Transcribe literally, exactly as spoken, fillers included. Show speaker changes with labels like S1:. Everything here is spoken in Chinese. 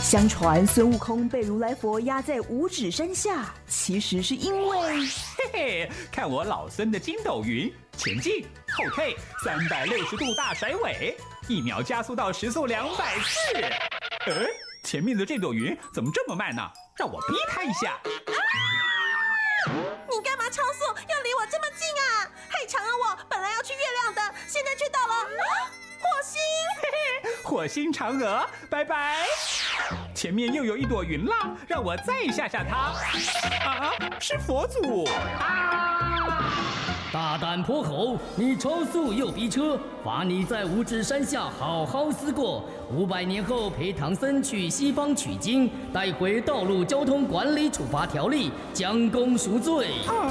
S1: 相传孙悟空被如来佛压在五指山下，其实是因为
S2: 嘿嘿，看我老孙的筋斗云，前进后退，三百六十度大甩尾，一秒加速到时速两百次。呃，前面的这朵云怎么这么慢呢？让我逼它一下。
S3: 你干嘛超速？要离我这么近啊？害长啊我！本来要去月亮的，现在却到了、啊、火星。
S2: 嘿嘿，火星嫦娥，拜拜。前面又有一朵云啦，让我再吓吓它。啊，是佛祖啊！
S4: 大胆泼猴，你超速又逼车，罚你在五指山下好好思过。五百年后陪唐僧去西方取经，带回道路交通管理处罚条例，将功赎罪。